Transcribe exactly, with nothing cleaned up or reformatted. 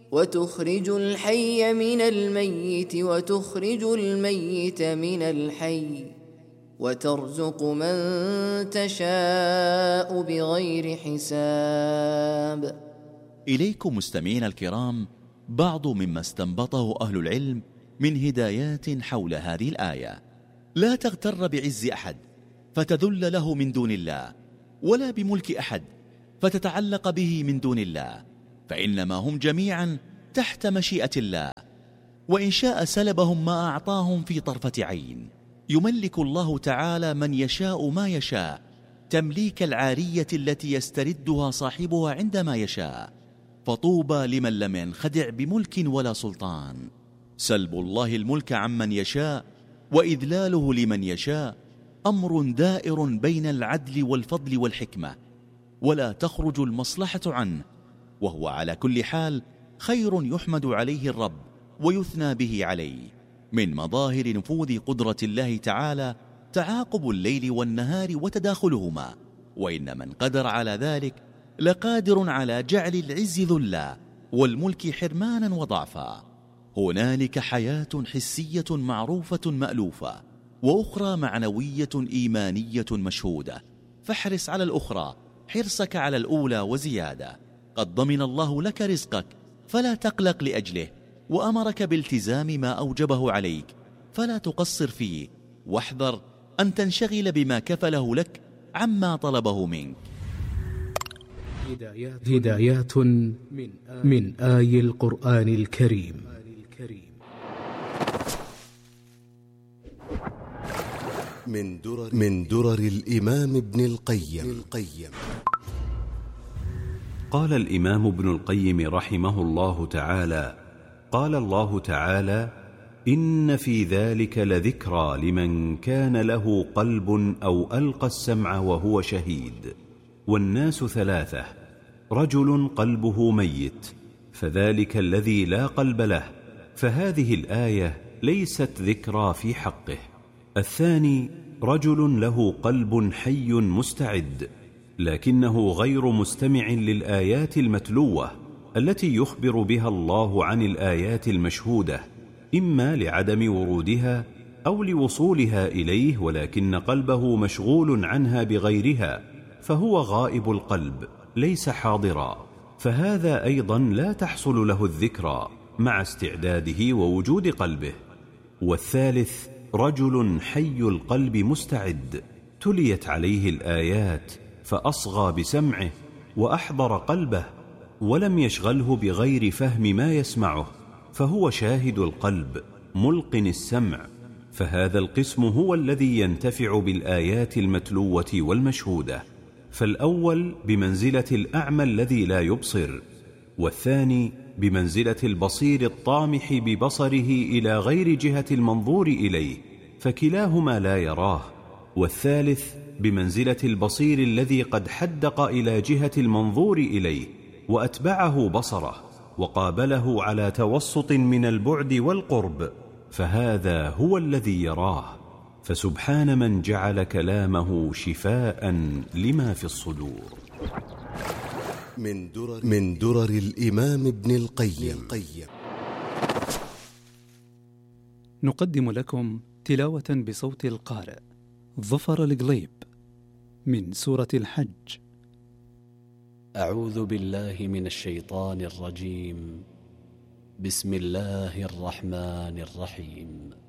وتخرج الحي من الميت وتخرج الميت من الحي وترزق من تشاء بغير حساب. إليكم مستمعين الكرام بعض مما استنبطه أهل العلم من هدايات حول هذه الآية. لا تغتر بعز أحد فتذل له من دون الله، ولا بملك أحد فتتعلق به من دون الله، فإنما هم جميعا تحت مشيئة الله، وإن شاء سلبهم ما أعطاهم في طرفة عين. يملك الله تعالى من يشاء ما يشاء، تمليك العارية التي يستردها صاحبها عندما يشاء، فطوبى لمن لم ينخدع بملك ولا سلطان. سلب الله الملك عمن يشاء وإذلاله لمن يشاء أمر دائر بين العدل والفضل والحكمة، ولا تخرج المصلحة عنه، وهو على كل حال خير يحمد عليه الرب ويثنى به عليه. من مظاهر نفوذ قدرة الله تعالى تعاقب الليل والنهار وتداخلهما، وإن من قدر على ذلك لقادر على جعل العز ذلا والملك حرمانا وضعفا. هنالك حياة حسية معروفة مألوفة، وأخرى معنوية إيمانية مشهودة، فاحرص على الأخرى حرصك على الأولى وزيادة. قد ضمن الله لك رزقك فلا تقلق لأجله، وأمرك بالتزام ما أوجبه عليك فلا تقصر فيه، واحذر أن تنشغل بما كفله لك عما طلبه منك. هدايات من آي القرآن الكريم. من درر, من درر الإمام ابن القيم. قال الإمام ابن القيم رحمه الله تعالى: قال الله تعالى: إن في ذلك لذكرى لمن كان له قلب أو ألقى السمع وهو شهيد. والناس ثلاثة: رجل قلبه ميت، فذلك الذي لا قلب له، فهذه الآية ليست ذكرى في حقه. الثاني: رجل له قلب حي مستعد، لكنه غير مستمع للآيات المتلوة التي يخبر بها الله عن الآيات المشهودة، إما لعدم ورودها أو لوصولها إليه، ولكن قلبه مشغول عنها بغيرها، فهو غائب القلب ليس حاضرا، فهذا أيضا لا تحصل له الذكرى مع استعداده ووجود قلبه. والثالث: رجل حي القلب مستعد، تليت عليه الآيات فأصغى بسمعه وأحضر قلبه ولم يشغله بغير فهم ما يسمعه، فهو شاهد القلب ملقن السمع، فهذا القسم هو الذي ينتفع بالآيات المتلوة والمشهودة. فالأول بمنزلة الأعمى الذي لا يبصر، والثاني بمنزلة البصير الطامح ببصره إلى غير جهة المنظور إليه، فكلاهما لا يراه، والثالث بمنزلة البصير الذي قد حدق إلى جهة المنظور إليه وأتبعه بصره وقابله على توسط من البعد والقرب، فهذا هو الذي يراه. فسبحان من جعل كلامه شفاء لما في الصدور. من درر, من درر الإمام ابن القيم. نقدم لكم تلاوة بصوت القارئ ظفر القليب من سورة الحج. أعوذ بالله من الشيطان الرجيم. بسم الله الرحمن الرحيم.